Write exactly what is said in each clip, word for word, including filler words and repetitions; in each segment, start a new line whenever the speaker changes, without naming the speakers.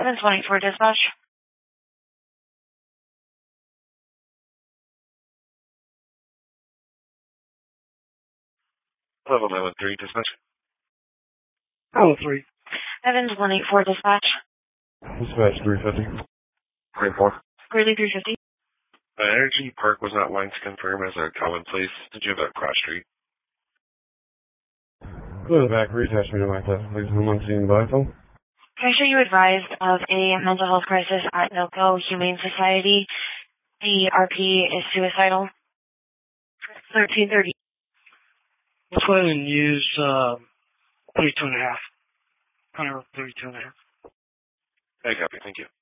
seven twenty-four dispatch.
Level nine one three dispatch.
Level three.
seven twenty-four dispatch.
Dispatch three fifty.
Grade four.
Greeley three fifty.
Uh, Energy Park was not lined to confirm as a common place. Did you have a cross street?
Go to the back, reattach me to my test, please. I'm on scene by phone.
Can I show you advised of a mental health crisis at Nilco Humane Society? The R P is suicidal. thirteen thirty.
Let's go ahead and use uh, thirty-two and a half. Hunter thirty-two and a half.
I copy, thank you.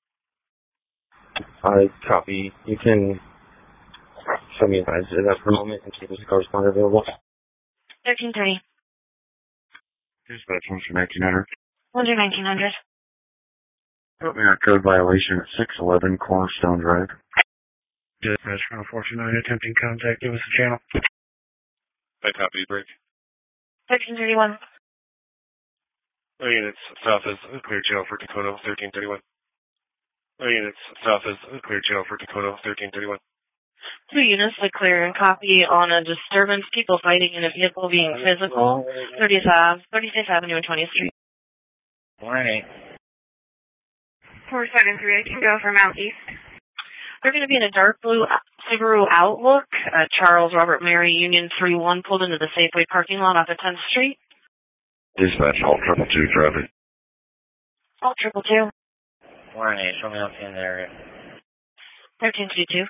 I copy. You can show me advice at that for a moment and see if there's a correspondent available.
thirteen thirty.
Dispatch one for nineteen hundred.
one to nineteen hundred.
Put me on code violation at six eleven Cornerstone Drive.
Dispatch one four two nine, attempting contact. Give us a channel.
I copy, break.
thirteen thirty-one.
Oh, units, south is clear channel for Dakota, thirteen thirty-one. Oh, units, south is clear channel for Dakota, thirteen thirty-one.
Two units to clear and copy on a disturbance, people fighting in a vehicle being physical. thirtieth Ave, thirty-fifth Avenue and twentieth Street.
Morning.
four seven three, I can go for Mount East. They're going to be in a dark blue Subaru Outlook. Uh, Charles Robert Mary Union three one pulled into the Safeway parking lot off of tenth Street.
Dispatch, all triple two traffic.
All triple two.
Morning. Show me up in the area.
thirteen two.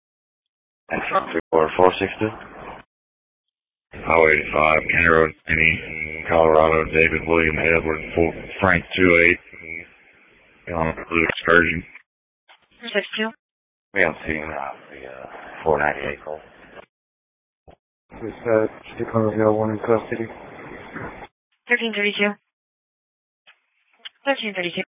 four four six two. Highway eighty-five, County Road, any Colorado, David William Edward, Frank two eight. On blue excursion.
four six two.
We don't see him out the uh, four ninety-eight call.
Dispatch, Dakota Hill, one in custody.
thirteen thirty-two. thirteen thirty-two.